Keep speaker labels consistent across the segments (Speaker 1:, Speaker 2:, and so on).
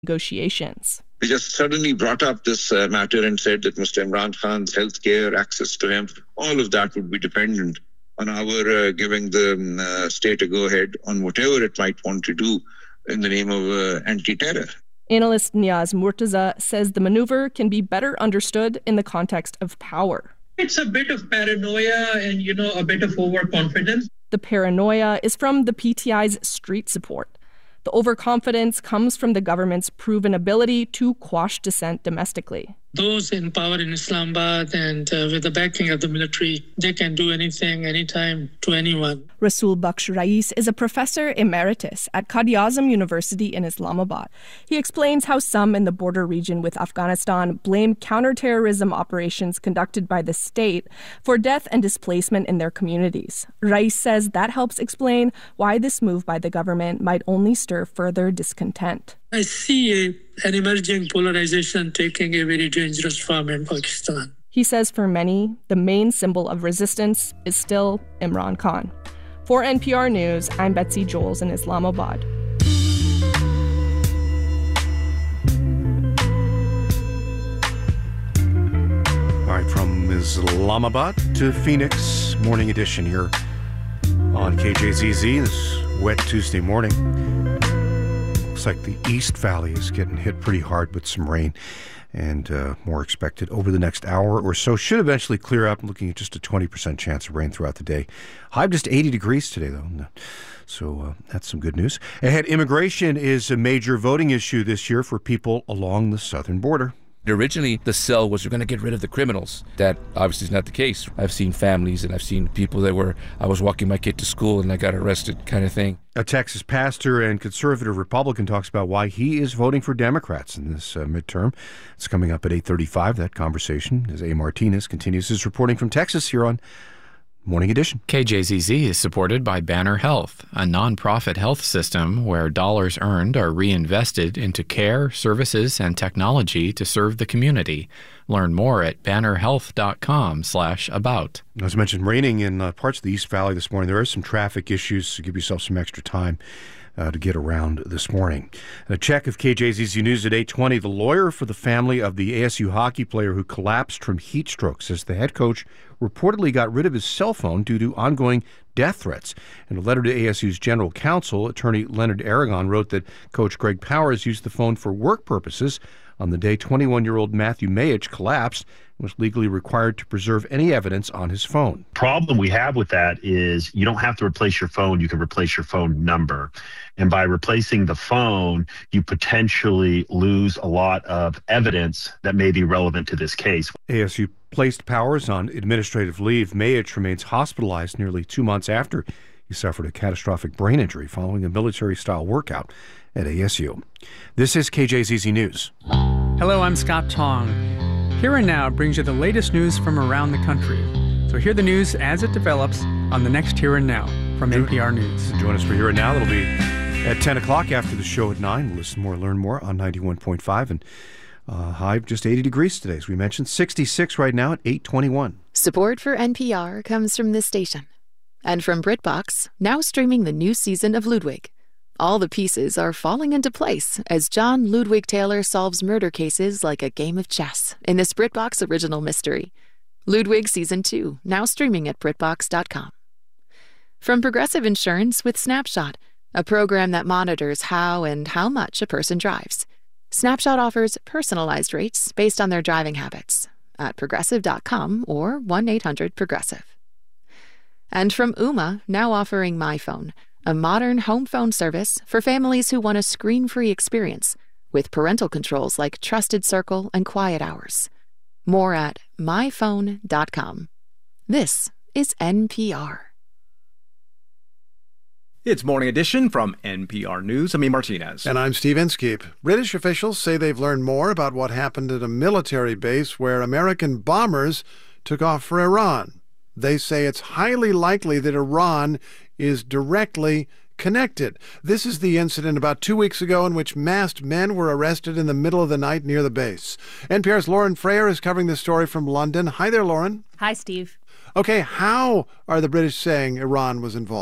Speaker 1: negotiations.
Speaker 2: They just suddenly brought up this matter and said that Mr. Imran Khan's healthcare, access to him, all of that would be dependent on our giving the state a go-ahead on whatever it might want to do in the name of anti-terror.
Speaker 1: Analyst Niaz Murtaza says the maneuver can be better understood in the context of power.
Speaker 3: It's a bit of paranoia and, a bit of overconfidence.
Speaker 1: The paranoia is from the PTI's street support. The overconfidence comes from the government's proven ability to quash dissent domestically.
Speaker 4: Those in power in Islamabad and with the backing of the military, they can do anything, anytime, to anyone.
Speaker 1: Rasul Baksh Rais is a professor emeritus at Quaid-i-Azam University in Islamabad. He explains how some in the border region with Afghanistan blame counterterrorism operations conducted by the state for death and displacement in their communities. Rais says that helps explain why this move by the government might only stir further discontent.
Speaker 4: I see an emerging polarization taking a very dangerous form in Pakistan.
Speaker 1: He says for many, the main symbol of resistance is still Imran Khan. For NPR News, I'm Betsy Joels in Islamabad.
Speaker 5: All right, from Islamabad to Phoenix, Morning Edition here on KJZZ this wet Tuesday morning. Looks like the East Valley is getting hit pretty hard with some rain, and more expected over the next hour or so. Should eventually clear up. I'm looking at just a 20% chance of rain throughout the day. High of just 80 degrees today, though. So that's some good news. Ahead, immigration is a major voting issue this year for people along the southern border.
Speaker 6: Originally, the sell was you're going to get rid of the criminals. That obviously is not the case. I've seen families and I've seen people I was walking my kid to school and I got arrested kind of thing.
Speaker 5: A Texas pastor and conservative Republican talks about why he is voting for Democrats in this midterm. It's coming up at 8:35, that conversation, as A. Martinez continues his reporting from Texas here on Morning Edition.
Speaker 7: KJZZ is supported by Banner Health, a nonprofit health system where dollars earned are reinvested into care, services, and technology to serve the community. Learn more at bannerhealth.com/about.
Speaker 5: As mentioned, raining in parts of the East Valley this morning. There are some traffic issues, so give yourself some extra time to get around this morning. And a check of KJZZ News at 8:20. The lawyer for the family of the ASU hockey player who collapsed from heat stroke says the head coach reportedly got rid of his cell phone due to ongoing death threats. In a letter to ASU's general counsel, attorney Leonard Aragon wrote that Coach Greg Powers used the phone for work purposes on the day 21-year-old Matthew Mayich collapsed and was legally required to preserve any evidence on his phone.
Speaker 8: Problem we have with that is you don't have to replace your phone. You can replace your phone number. And by replacing the phone, you potentially lose a lot of evidence that may be relevant to this case.
Speaker 5: ASU placed Powers on administrative leave. Mayich remains hospitalized nearly 2 months after he suffered a catastrophic brain injury following a military-style workout at ASU. This is KJZZ News.
Speaker 9: Hello, I'm Scott Tong. Here and Now brings you the latest news from around the country. So hear the news as it develops on the next Here and Now from NPR News.
Speaker 5: Join us for Here and Now. It'll be at 10 o'clock after the show at 9. We'll listen more, learn more on 91.5. And high of just 80 degrees today, as we mentioned. 66 right now at 8:21.
Speaker 10: Support for NPR comes from this station. And from BritBox, now streaming the new season of Ludwig. All the pieces are falling into place as John Ludwig Taylor solves murder cases like a game of chess in this BritBox original mystery. Ludwig Season 2, now streaming at BritBox.com. From Progressive Insurance with Snapshot, a program that monitors how and how much a person drives. Snapshot offers personalized rates based on their driving habits at Progressive.com or 1-800-PROGRESSIVE. And from Ooma, now offering MyPhone, a modern home phone service for families who want a screen-free experience with parental controls like Trusted Circle and Quiet Hours. More at myphone.com. This is NPR.
Speaker 11: It's Morning Edition from NPR News. I'm E. Martinez.
Speaker 12: And I'm Steve Inskeep. British officials say they've learned more about what happened at a military base where American bombers took off for Iran. They say it's highly likely that Iran is directly connected. This is the incident about 2 weeks ago in which masked men were arrested in the middle of the night near the base. NPR's Lauren Frayer is covering this story from London. Hi there, Lauren.
Speaker 13: Hi, Steve.
Speaker 12: Okay, how are the British saying Iran was involved?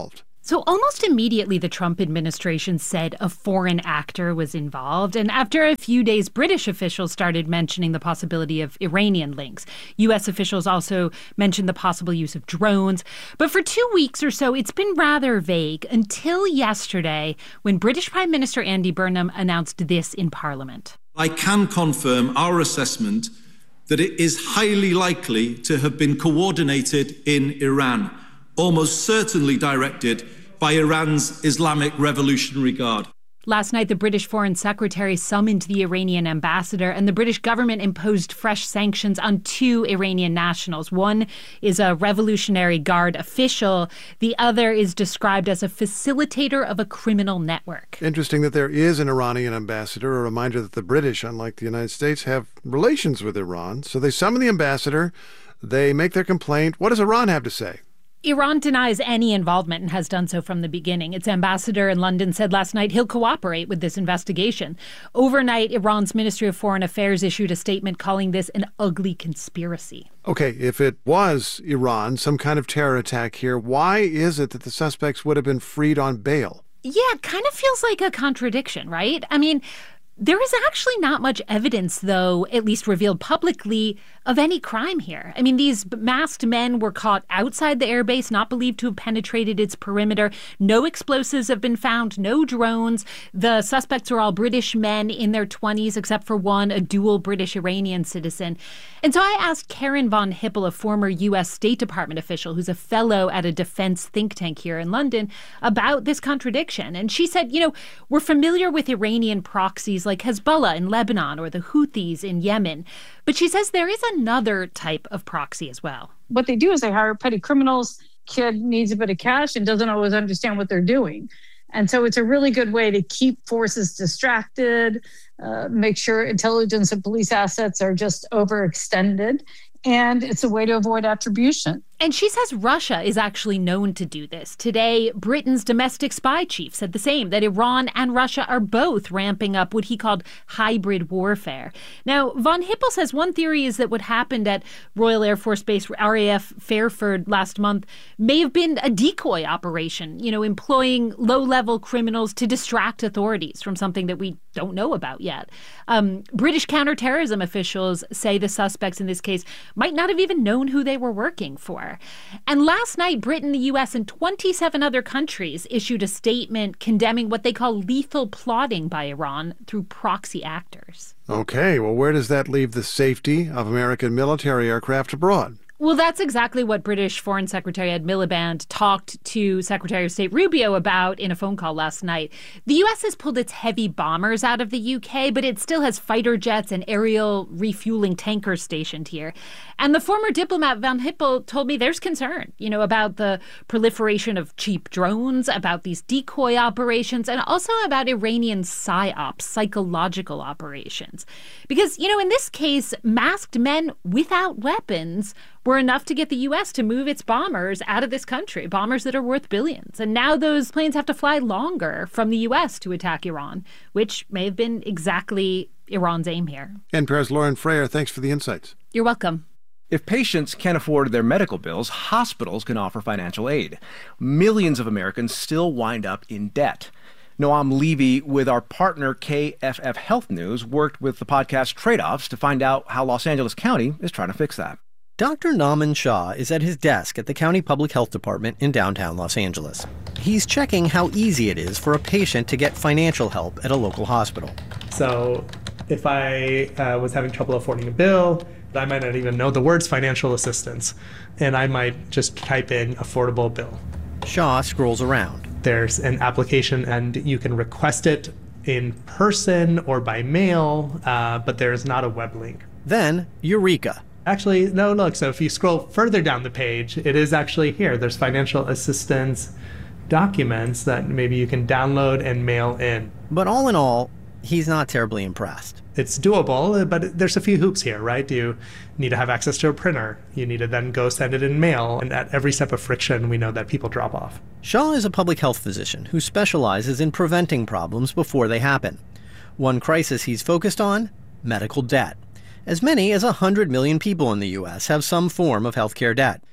Speaker 13: So almost immediately, the Trump administration said a foreign actor was involved. And after a few days, British officials started mentioning the possibility of Iranian links. U.S. officials also mentioned the possible use of drones. But for 2 weeks or so, it's been rather vague until yesterday when British Prime Minister Andy Burnham announced this in Parliament.
Speaker 14: I can confirm our assessment that it is highly likely to have been coordinated in Iran, almost certainly directed by Iran's Islamic Revolutionary Guard.
Speaker 13: Last night, the British Foreign Secretary summoned the Iranian ambassador, and the British government imposed fresh sanctions on 2 Iranian nationals. One is a Revolutionary Guard official. The other is described as a facilitator of a criminal network.
Speaker 12: Interesting that there is an Iranian ambassador, a reminder that the British, unlike the United States, have relations with Iran. So they summon the ambassador, they make their complaint. What does Iran have to say?
Speaker 13: Iran denies any involvement and has done so from the beginning. Its ambassador in London said last night he'll cooperate with this investigation. Overnight, Iran's Ministry of Foreign Affairs issued a statement calling this an ugly conspiracy.
Speaker 12: Okay, if it was Iran, some kind of terror attack here, why is it that the suspects would have been freed on bail?
Speaker 13: Yeah, it kind of feels like a contradiction, right? I mean, there is actually not much evidence, though, at least revealed publicly, of any crime here. I mean, these masked men were caught outside the airbase, not believed to have penetrated its perimeter. No explosives have been found, no drones. The suspects are all British men in their 20s, except for one, a dual British-Iranian citizen. And so I asked Karen von Hippel, a former U.S. State Department official who's a fellow at a defense think tank here in London, about this contradiction. And she said, we're familiar with Iranian proxies like Hezbollah in Lebanon or the Houthis in Yemen. But she says there is another type of proxy as well.
Speaker 15: What they do is they hire petty criminals. Kid needs a bit of cash and doesn't always understand what they're doing. And so it's a really good way to keep forces distracted, make sure intelligence and police assets are just overextended. And it's a way to avoid attribution.
Speaker 13: And she says Russia is actually known to do this. Today, Britain's domestic spy chief said the same, that Iran and Russia are both ramping up what he called hybrid warfare. Now, von Hippel says one theory is that what happened at Royal Air Force Base RAF Fairford last month may have been a decoy operation, employing low-level criminals to distract authorities from something that we don't know about yet. British counterterrorism officials say the suspects in this case might not have even known who they were working for. And last night, Britain, the U.S., and 27 other countries issued a statement condemning what they call lethal plotting by Iran through proxy actors.
Speaker 12: Okay, well, where does that leave the safety of American military aircraft abroad?
Speaker 13: Well, that's exactly what British Foreign Secretary Ed Miliband talked to Secretary of State Rubio about in a phone call last night. The U.S. has pulled its heavy bombers out of the U.K., but it still has fighter jets and aerial refueling tankers stationed here. And the former diplomat von Hippel told me there's concern, about the proliferation of cheap drones, about these decoy operations, and also about Iranian psyops, psychological operations. Because, in this case, masked men without weapons were enough to get the U.S. to move its bombers out of this country, bombers that are worth billions. And now those planes have to fly longer from the U.S. to attack Iran, which may have been exactly Iran's aim here.
Speaker 12: NPR's Lauren Frayer, thanks for the insights.
Speaker 13: You're welcome.
Speaker 11: If patients can't afford their medical bills, hospitals can offer financial aid. Millions of Americans still wind up in debt. Noam Levy, with our partner KFF Health News, worked with the podcast Trade-Offs to find out how Los Angeles County is trying to fix that.
Speaker 16: Dr. Nauman Shah is at his desk at the County Public Health Department in downtown Los Angeles. He's checking how easy it is for a patient to get financial help at a local hospital.
Speaker 17: So if I was having trouble affording a bill, I might not even know the words financial assistance, and I might just type in affordable bill.
Speaker 16: Shah scrolls around.
Speaker 17: There's an application, and you can request it in person or by mail, but there's not a web link.
Speaker 16: Then, Eureka.
Speaker 17: Actually, no, look, so if you scroll further down the page, it is actually here. There's financial assistance documents that maybe you can download and mail in.
Speaker 16: But all in all, he's not terribly impressed.
Speaker 17: It's doable, but there's a few hoops here, right? You need to have access to a printer. You need to then go send it in mail. And at every step of friction, we know that people drop off.
Speaker 16: Shah is a public health physician who specializes in preventing problems before they happen. One crisis he's focused on, medical debt. As many as 100 million people in the U.S. have some form of healthcare debt.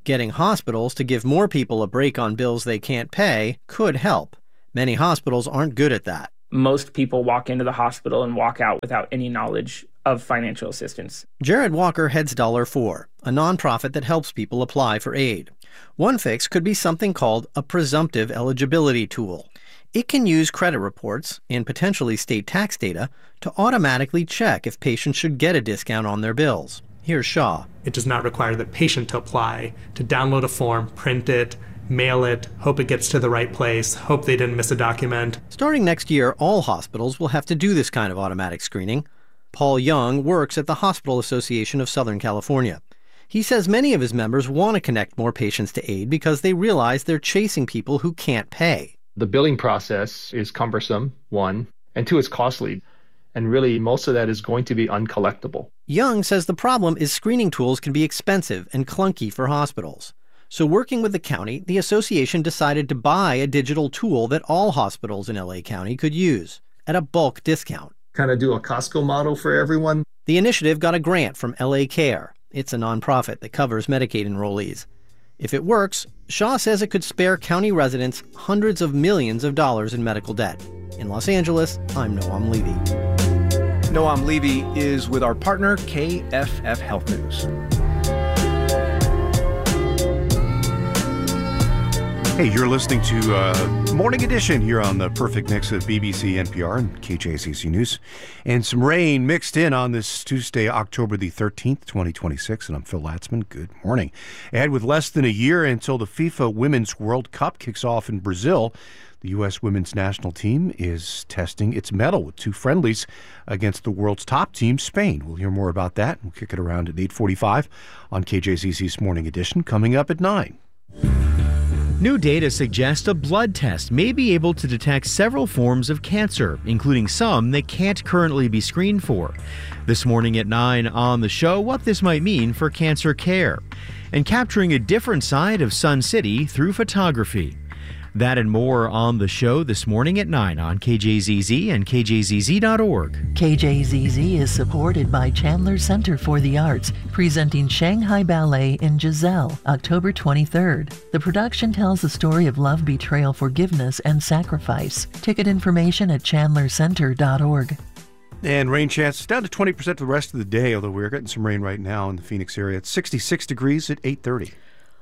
Speaker 16: Getting hospitals to give more people a break on bills they can't pay could help. Many hospitals aren't good at that.
Speaker 18: Most people walk into the hospital and walk out without any knowledge of financial assistance.
Speaker 16: Jared Walker heads Dollar4, a nonprofit that helps people apply for aid. One fix could be something called a presumptive eligibility tool. It can use credit reports and potentially state tax data to automatically check if patients should get a discount on their bills. Here's Shaw.
Speaker 17: It does not require the patient to apply, to download a form, print it, mail it, hope it gets to the right place, hope they didn't miss a document.
Speaker 16: Starting next year, all hospitals will have to do this kind of automatic screening. Paul Young works at the Hospital Association of Southern California. He says many of his members want to connect more patients to aid because they realize they're chasing people who can't pay.
Speaker 19: The billing process is cumbersome, one, and two, it's costly. And really, most of that is going to be uncollectible.
Speaker 16: Young says the problem is screening tools can be expensive and clunky for hospitals. So working with the county, the association decided to buy a digital tool that all hospitals in LA County could use at a bulk discount.
Speaker 19: Kind of do a Costco model for everyone.
Speaker 16: The initiative got a grant from LA Care. It's a nonprofit that covers Medicaid enrollees. If it works, Shaw says it could spare county residents hundreds of millions of dollars in medical debt. In Los Angeles, I'm Noam Levy.
Speaker 11: Noam Levy is with our partner, KFF Health News.
Speaker 5: Hey, you're listening to Morning Edition here on the Perfect Mix of BBC, NPR, and KJZZ News. And some rain mixed in on this Tuesday, October the 13th, 2026. And I'm Phil Latzman. Good morning. Ahead with less than a year until the FIFA Women's World Cup kicks off in Brazil, the U.S. women's national team is testing its mettle with two friendlies against the world's top team, Spain. We'll hear more about that. We'll kick it around at 8:45 on KJZZ's Morning Edition, coming up at 9.
Speaker 20: New data suggests a blood test may be able to detect several forms of cancer, including some that can't currently be screened for. This morning at 9 on the show, what this might mean for cancer care, and capturing a different side of Sun City through photography. That and more on the show this morning at 9 on KJZZ and KJZZ.org.
Speaker 21: KJZZ is supported by Chandler Center for the Arts, presenting Shanghai Ballet in Giselle, October 23rd. The production tells the story of love, betrayal, forgiveness, and sacrifice. Ticket information at chandlercenter.org.
Speaker 5: And rain chances down to 20% for the rest of the day, although we're getting some rain right now in the Phoenix area. It's 66 degrees at 8:30.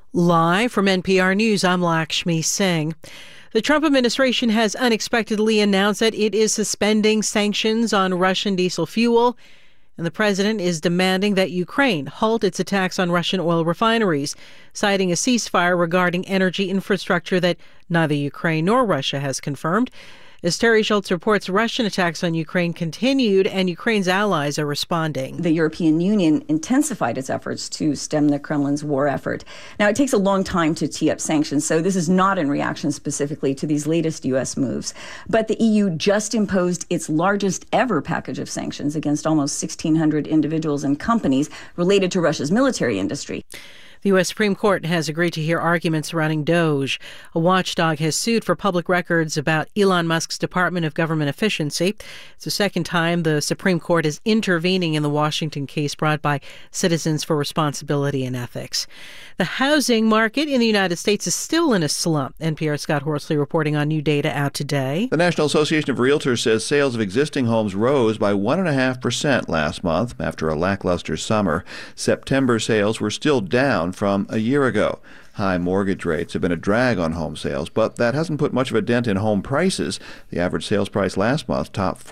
Speaker 22: Live from NPR News, I'm Lakshmi Singh. The Trump administration has unexpectedly announced that it is suspending sanctions on Russian diesel fuel, and the president is demanding that Ukraine halt its attacks on Russian oil refineries, citing a ceasefire regarding energy infrastructure that neither Ukraine nor Russia has confirmed. As Terry Schultz reports, Russian attacks on Ukraine continued, and Ukraine's allies are responding.
Speaker 23: The European Union intensified its efforts to stem the Kremlin's war effort. Now, it takes a long time to tee up sanctions, so this is not in reaction specifically to these latest U.S. moves. But the EU just imposed its largest ever package of sanctions against almost 1,600 individuals and companies related to Russia's military industry.
Speaker 22: The U.S. Supreme Court has agreed to hear arguments surrounding DOGE. A watchdog has sued for public records about Elon Musk's Department of Government Efficiency. It's the second time the Supreme Court is intervening in the Washington case brought by Citizens for Responsibility and Ethics. The housing market in the United States is still in a slump. NPR's Scott Horsley reporting on new data out today.
Speaker 24: The National Association of Realtors says sales of existing homes rose by 1.5% last month after a lackluster summer. September sales were still down from a year ago. High mortgage rates have been a drag on home sales, but that hasn't put much of a dent in home prices. The average sales price last month topped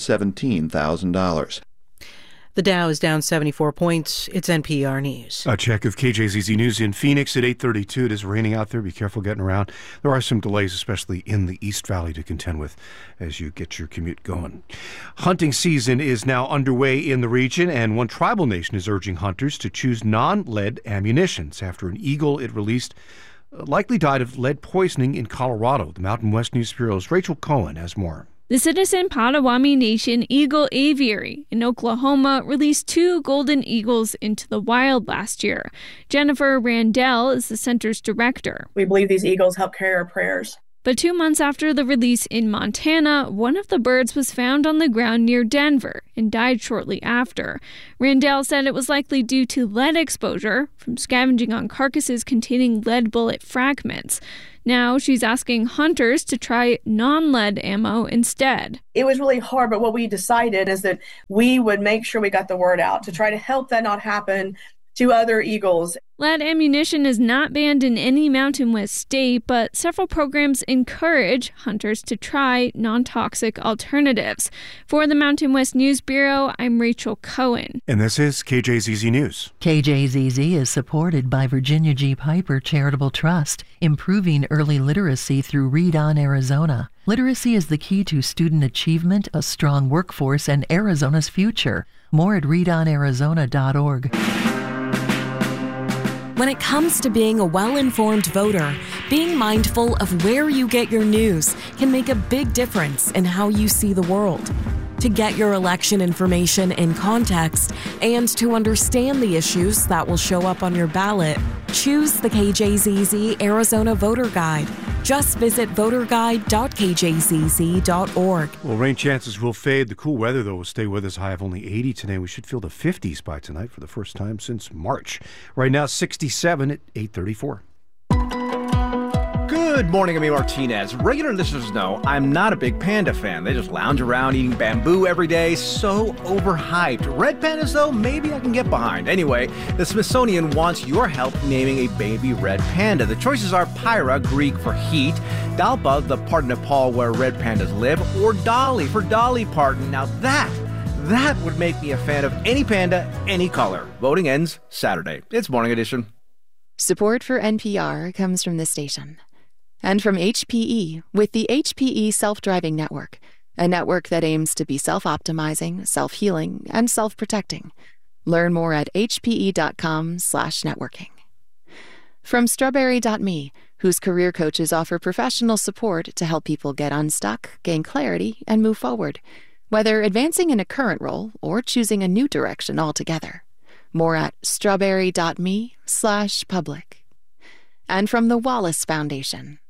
Speaker 24: $417,000.
Speaker 22: The Dow is down 74 points. It's NPR News.
Speaker 5: A check of KJZZ News in Phoenix at 8:32. It is raining out there. Be careful getting around. There are some delays, especially in the East Valley, to contend with as you get your commute going. Hunting season is now underway in the region, and one tribal nation is urging hunters to choose non-lead ammunitions after an eagle it released likely died of lead poisoning in Colorado. The Mountain West News Bureau's Rachel Cohen has more.
Speaker 25: The Citizen Potawatomi Nation Eagle Aviary in Oklahoma released 2 golden eagles into the wild last year. Jennifer Randell is the center's director.
Speaker 26: We believe these eagles help carry our prayers.
Speaker 25: But 2 months after the release in Montana, one of the birds was found on the ground near Denver and died shortly after. Randall said it was likely due to lead exposure from scavenging on carcasses containing lead bullet fragments. Now she's asking hunters to try non-lead ammo instead.
Speaker 1: It was really hard, but what we decided is that we would make sure we got the word out to try to help that not happen to other eagles.
Speaker 25: Lead ammunition is not banned in any Mountain West state, but several programs encourage hunters to try non-toxic alternatives. For the Mountain West News Bureau, I'm Rachel Cohen.
Speaker 5: And this is KJZZ News.
Speaker 21: KJZZ is supported by Virginia G. Piper Charitable Trust, improving early literacy through Read On Arizona. Literacy is the key to student achievement, a strong workforce, and Arizona's future. More at readonarizona.org.
Speaker 2: When it comes to being a well-informed voter, being mindful of where you get your news can make a big difference in how you see the world. To get your election information in context and to understand the issues that will show up on your ballot, choose the KJZZ Arizona Voter Guide. Just visit voterguide.kjzz.org.
Speaker 5: Well, rain chances will fade. The cool weather, though, will stay with us. High of only 80 today. We should feel the 50s by tonight for the first time since March. Right now, 67 at 8:34.
Speaker 11: Good morning, I'm Martinez. Regular listeners know I'm not a big panda fan. They just lounge around eating bamboo every day, so overhyped. Red pandas, though, maybe I can get behind. Anyway, the Smithsonian wants your help naming a baby red panda. The choices are Pyra, Greek for heat, Dalpa, the part of Nepal where red pandas live, or Dolly for Dolly Parton. Now that would make me a fan of any panda, any color. Voting ends Saturday. It's Morning Edition.
Speaker 10: Support for NPR comes from this station. And from HPE, with the HPE Self-Driving Network, a network that aims to be self-optimizing, self-healing, and self-protecting. Learn more at hpe.com/networking. From Strawberry.me, whose career coaches offer professional support to help people get unstuck, gain clarity, and move forward, whether advancing in a current role or choosing a new direction altogether. More at strawberry.me/public. And from the Wallace Foundation.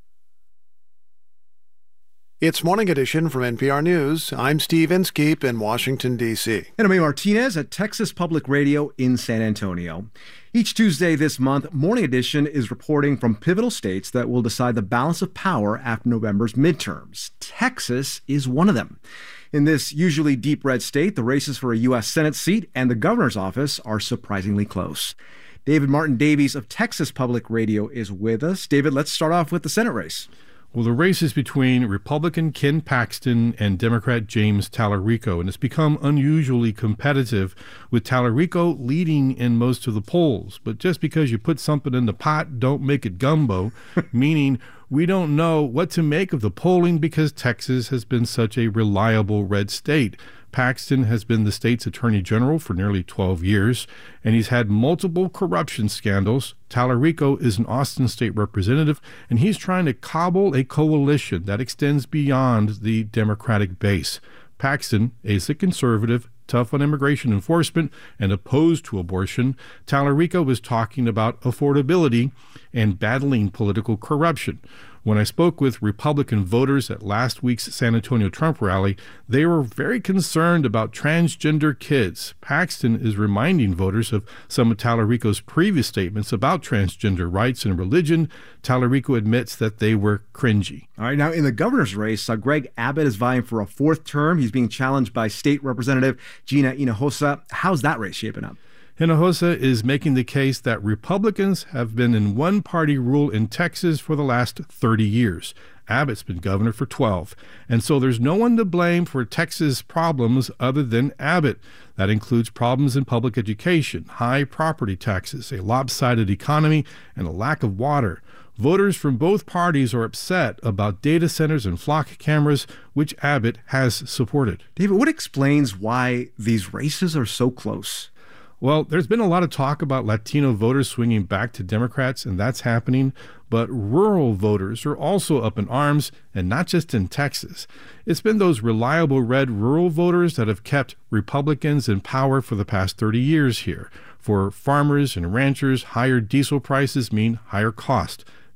Speaker 12: It's Morning Edition from NPR News. I'm Steve Inskeep in Washington, D.C.
Speaker 11: And I'm Martinez at Texas Public Radio in San Antonio. Each Tuesday this month, Morning Edition is reporting from pivotal states that will decide the balance of power after November's midterms. Texas is one of them. In this usually deep red state, the races for a U.S. Senate seat and the governor's office are surprisingly close. David Martin Davies of Texas Public Radio is with us. David, let's start off with the Senate race.
Speaker 3: Well, the race is between Republican Ken Paxton and Democrat James Talarico, and it's become unusually competitive, with Talarico leading in most of the polls. But just because you put something in the pot, don't make it gumbo, meaning we don't know what to make of the polling because Texas has been such a reliable red state. Paxton has been the state's attorney general for nearly 12 years, and he's had multiple corruption scandals. Talarico is an Austin state representative, and he's trying to cobble a coalition that extends beyond the Democratic base. Paxton is a conservative, tough on immigration enforcement, and opposed to abortion. Talarico was talking about affordability and battling political corruption. When I spoke with Republican voters at last week's San Antonio Trump rally, they were very concerned about transgender kids. Paxton is reminding voters of some of Talarico's previous statements about transgender rights and religion. Talarico admits that they were cringy.
Speaker 11: All right, now in the governor's race, Greg Abbott is vying for a fourth term. He's being challenged by State Representative Gina Hinojosa. How's that race shaping up?
Speaker 3: Hinojosa is making the case that Republicans have been in one-party rule in Texas for the last 30 years. Abbott's been governor for 12. And so there's no one to blame for Texas problems other than Abbott. That includes problems in public education, high property taxes, a lopsided economy, and a lack of water. Voters from both parties are upset about data centers and flock cameras, which Abbott has supported.
Speaker 11: David, what explains why these races are so close?
Speaker 3: Well, there's been a lot of talk about Latino voters swinging back to Democrats, and that's happening. But rural voters are also up in arms, and not just in Texas. It's been those reliable red rural voters that have kept Republicans in power for the past 30 years here. For farmers and ranchers, higher diesel prices mean higher cost.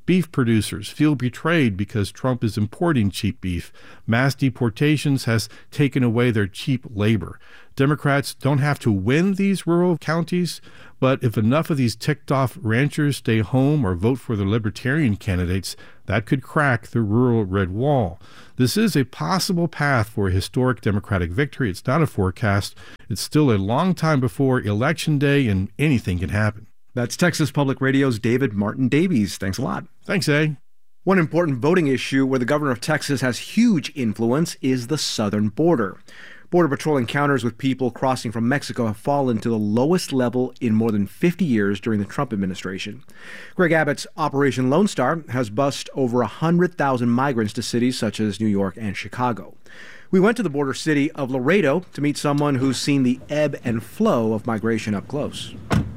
Speaker 3: Beef producers feel betrayed because Trump is importing cheap beef. Mass deportations has taken away their cheap labor. Democrats don't have to win these rural counties, but if enough of these ticked-off ranchers stay home or vote for the Libertarian candidates, that could crack the rural red wall. This is a possible path for a historic Democratic victory. It's not a forecast. It's still a long time before Election Day, and anything can happen.
Speaker 11: That's Texas Public Radio's David Martin Davies. Thanks a lot.
Speaker 3: Thanks, A.
Speaker 11: One important voting issue where the governor of Texas has huge influence is the southern border. Border Patrol encounters with people crossing from Mexico have fallen to the lowest level in more than 50 years during the Trump administration. Greg Abbott's Operation Lone Star has bused over 100,000 migrants to cities such as New York and Chicago. We went to the border city of Laredo to meet someone who's seen the ebb and flow of migration up close.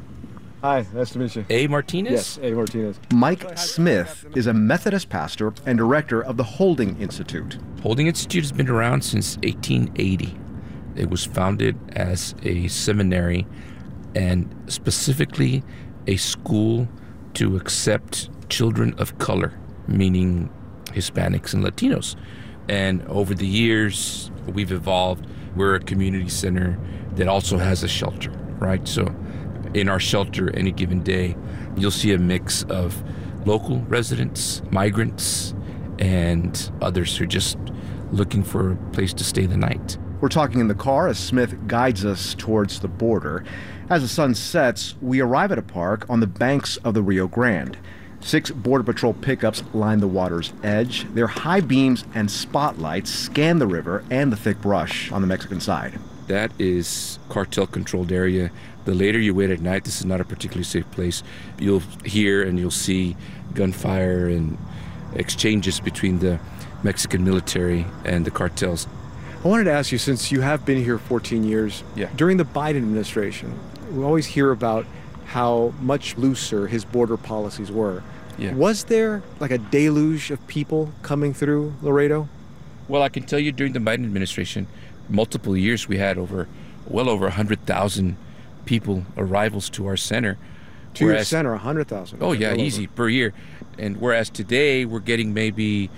Speaker 4: Hi, nice to meet you.
Speaker 6: A. Martinez?
Speaker 4: Yes, A. Martinez.
Speaker 11: Mike Smith is a Methodist pastor and director of the Holding Institute.
Speaker 6: Holding Institute has been around since 1880. It was founded as a seminary and specifically a school to accept children of color, meaning Hispanics and Latinos. And over the years, we've evolved. We're a community center that also has a shelter, right? So in our shelter, any given day, you'll see a mix of local residents, migrants, and others who are just looking for a place to stay the night.
Speaker 11: We're talking in the car as Smith guides us towards the border. As the sun sets, we arrive at a park on the banks of the Rio Grande. 6 Border Patrol pickups line the water's edge. Their high beams and spotlights scan the river and the thick brush on the Mexican side.
Speaker 6: That is cartel-controlled area. The later you wait at night, this is not a particularly safe place. You'll hear and you'll see gunfire and exchanges between the Mexican military and the cartels.
Speaker 4: I wanted to ask you, since you have been here 14 years, during the Biden administration, we always hear about how much looser his border policies were.
Speaker 6: Yeah.
Speaker 4: Was there like a deluge of people coming through Laredo?
Speaker 6: Well, I can tell you during the Biden administration, multiple years we had well over 100,000 people, arrivals to our center.
Speaker 4: To your center, 100,000?
Speaker 6: Oh, yeah, easy, per year. And whereas today we're getting maybe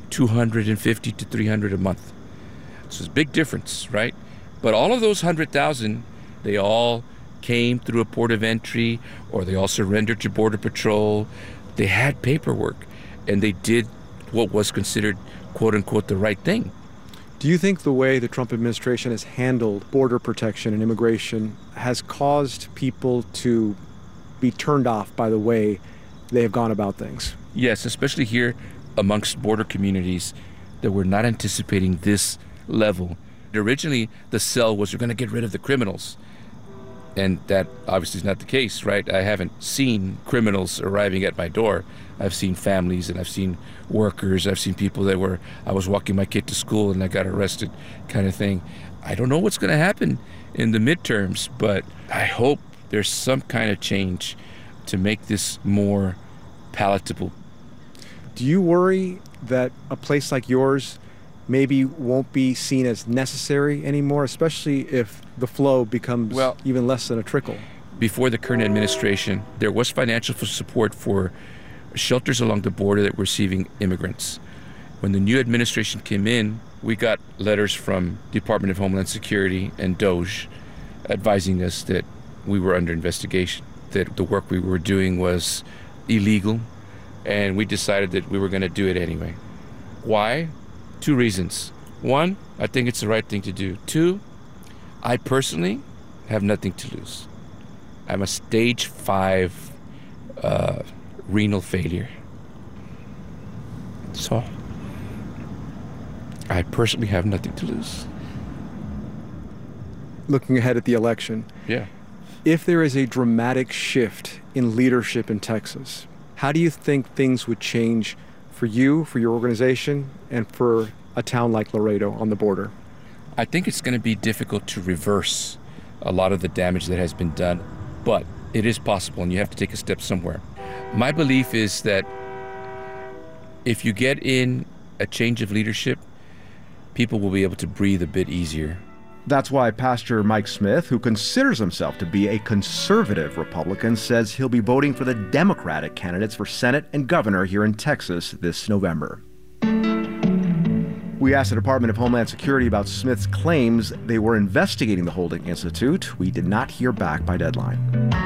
Speaker 6: 250 to 300 a month. So it's a big difference, right? But all of those 100,000, they all came through a port of entry, or they all surrendered to Border Patrol. They had paperwork, and they did what was considered, quote unquote, the right thing.
Speaker 4: Do you think the way the Trump administration has handled border protection and immigration has caused people to be turned off by the way they have gone about things?
Speaker 6: Yes, especially here amongst border communities that were not anticipating this level. Originally, the sell was we're going to get rid of the criminals. And that obviously is not the case, right? I haven't seen criminals arriving at my door. I've seen families and I've seen workers. I've seen people I was walking my kid to school and I got arrested kind of thing. I don't know what's going to happen in the midterms, but I hope there's some kind of change to make this more palatable.
Speaker 4: Do you worry that a place like yours maybe won't be seen as necessary anymore, especially if the flow becomes even less than a trickle?
Speaker 6: Before the current administration, there was financial support for shelters along the border that were receiving immigrants. When the new administration came in, we got letters from Department of Homeland Security and DOJ advising us that we were under investigation, that the work we were doing was illegal, and we decided that we were going to do it anyway. Why? 2 reasons. 1, I think it's the right thing to do. 2, I personally have nothing to lose. I'm a stage 5 renal failure. So I personally have nothing to lose.
Speaker 4: Looking ahead at the election, if there is a dramatic shift in leadership in Texas, how do you think things would change for you, for your organization, and for a town like Laredo on the border?
Speaker 6: I think it's going to be difficult to reverse a lot of the damage that has been done, but it is possible, and you have to take a step somewhere. My belief is that if you get in a change of leadership, people will be able to breathe a bit easier.
Speaker 11: That's why Pastor Mike Smith, who considers himself to be a conservative Republican, says he'll be voting for the Democratic candidates for Senate and governor here in Texas this November. We asked the Department of Homeland Security about Smith's claims they were investigating the Holding Institute. We did not hear back by deadline.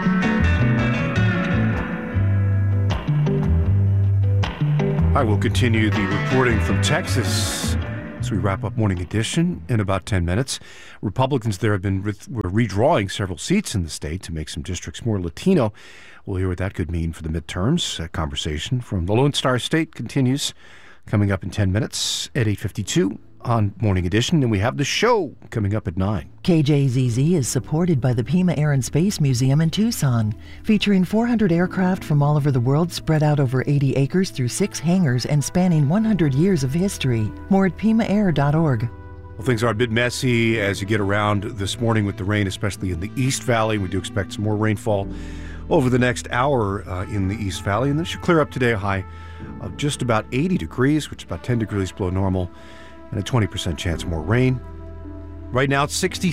Speaker 5: I will continue the reporting from Texas as we wrap up Morning Edition in about 10 minutes. Republicans there were redrawing several seats in the state to make some districts more Latino. We'll hear what that could mean for the midterms. A conversation from the Lone Star State continues coming up in 10 minutes at 8:52 on Morning Edition, and we have the show coming up at 9.
Speaker 21: KJZZ is supported by the Pima Air and Space Museum in Tucson, featuring 400 aircraft from all over the world spread out over 80 acres through 6 hangars and spanning 100 years of history. More at PimaAir.org.
Speaker 5: Well, things are a bit messy as you get around this morning with the rain, especially in the East Valley. We do expect some more rainfall over the next hour in the East Valley, and this should clear up today, a high of just about 80 degrees, which is about 10 degrees below normal, and a 20% chance of more rain. Right now, it's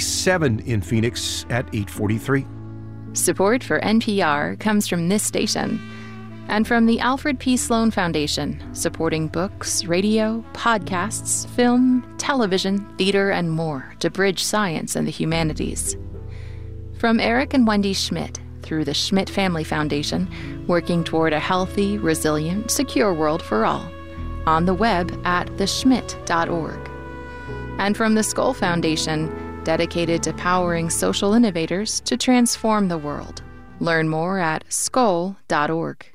Speaker 5: 67 in Phoenix at 8:43.
Speaker 10: Support for NPR comes from this station and from the Alfred P. Sloan Foundation, supporting books, radio, podcasts, film, television, theater, and more to bridge science and the humanities. From Eric and Wendy Schmidt, through the Schmidt Family Foundation, working toward a healthy, resilient, secure world for all. On the web at theschmidt.org. And from the Skoll Foundation, dedicated to powering social innovators to transform the world. Learn more at skoll.org.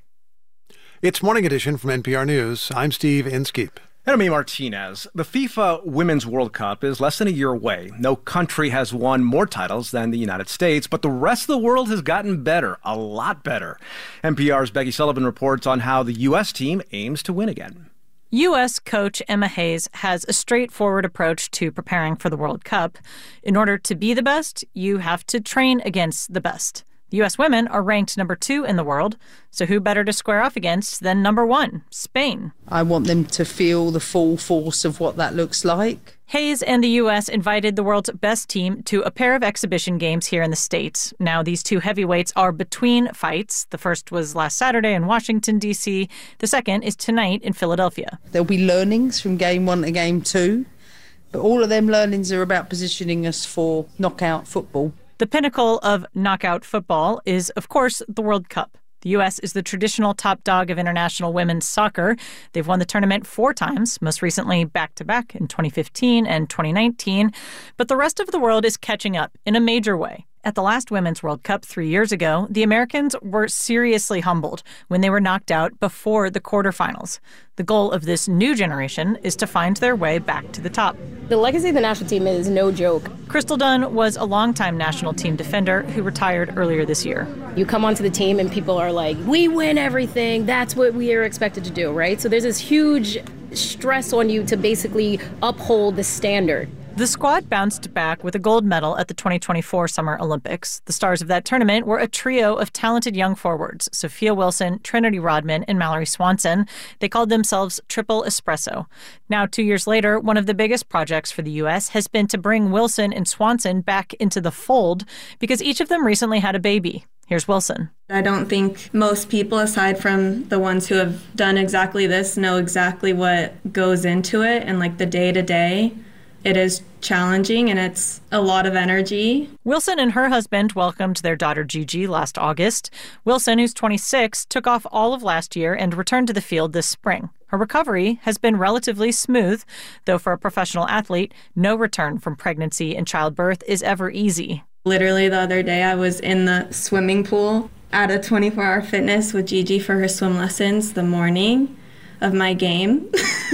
Speaker 12: It's Morning Edition from NPR News. I'm Steve Inskeep.
Speaker 11: And I'm A. Martinez. The FIFA Women's World Cup is less than a year away. No country has won more titles than the United States, but the rest of the world has gotten better, a lot better. NPR's Becky Sullivan reports on how the U.S. team aims to win again.
Speaker 7: U.S. coach Emma Hayes has a straightforward approach to preparing for the World Cup. In order to be the best, you have to train against the best. The U.S. women are ranked number 2 in the world, so who better to square off against than number 1, Spain?
Speaker 8: I want them to feel the full force of what that looks like.
Speaker 7: Hayes and the U.S. invited the world's best team to a pair of exhibition games here in the States. Now, these two heavyweights are between fights. The first was last Saturday in Washington, D.C. The second is tonight in Philadelphia.
Speaker 8: There'll be learnings from game 1 to game 2, but all of them learnings are about positioning us for knockout football.
Speaker 7: The pinnacle of knockout football is, of course, the World Cup. The U.S. is the traditional top dog of international women's soccer. They've won the tournament 4 times, most recently back-to-back in 2015 and 2019. But the rest of the world is catching up in a major way. At the last Women's World Cup 3 years ago, the Americans were seriously humbled when they were knocked out before the quarterfinals. The goal of this new generation is to find their way back to the top.
Speaker 9: The legacy of the national team is no joke.
Speaker 7: Crystal Dunn was a longtime national team defender who retired earlier this year.
Speaker 9: You come onto the team and people are like, we win everything. That's what we are expected to do, right? So there's this huge stress on you to basically uphold the standard.
Speaker 7: The squad bounced back with a gold medal at the 2024 Summer Olympics. The stars of that tournament were a trio of talented young forwards, Sophia Wilson, Trinity Rodman, and Mallory Swanson. They called themselves Triple Espresso. Now, 2 years later, one of the biggest projects for the U.S. has been to bring Wilson and Swanson back into the fold because each of them recently had a baby. Here's Wilson.
Speaker 14: I don't think most people, aside from the ones who have done exactly this, know exactly what goes into it and like the day-to-day. It is challenging and it's a lot of energy.
Speaker 7: Wilson and her husband welcomed their daughter Gigi last August. Wilson, who's 26, took off all of last year and returned to the field this spring. Her recovery has been relatively smooth, though for a professional athlete, no return from pregnancy and childbirth is ever easy.
Speaker 14: Literally the other day I was in the swimming pool at a 24-hour fitness with Gigi for her swim lessons the morning of my game.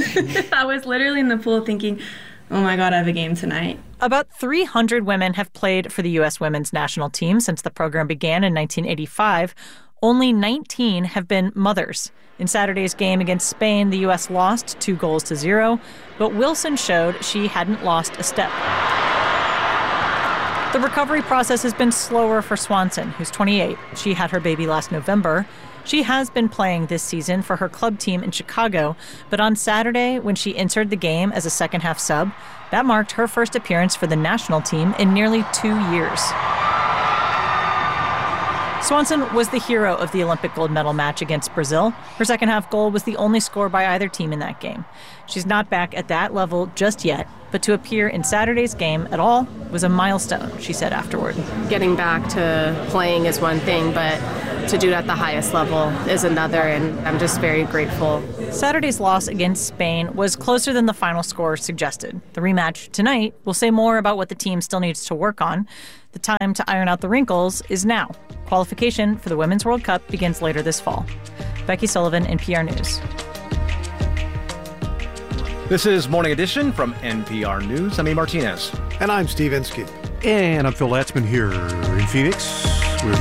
Speaker 14: I was literally in the pool thinking, oh my God, I have a game tonight.
Speaker 7: About 300 women have played for the U.S. women's national team since the program began in 1985. Only 19 have been mothers. In Saturday's game against Spain, the U.S. lost 2-0, but Wilson showed she hadn't lost a step. The recovery process has been slower for Swanson, who's 28. She had her baby last November. She has been playing this season for her club team in Chicago, but on Saturday, when she entered the game as a second-half sub, that marked her first appearance for the national team in nearly 2 years. Swanson was the hero of the Olympic gold medal match against Brazil. Her second-half goal was the only score by either team in that game. She's not back at that level just yet, but to appear in Saturday's game at all was a milestone, she said afterward.
Speaker 13: Getting back to playing is one thing, but to do it at the highest level is another, and I'm just very grateful.
Speaker 7: Saturday's loss against Spain was closer than the final score suggested. The rematch tonight will say more about what the team still needs to work on. The time to iron out the wrinkles is now. Qualification for the Women's World Cup begins later this fall. Becky Sullivan, NPR News.
Speaker 11: This is Morning Edition from NPR News. I'm E. Martinez.
Speaker 12: And I'm Steve Inskeep.
Speaker 5: And I'm Phil Latzman here in Phoenix with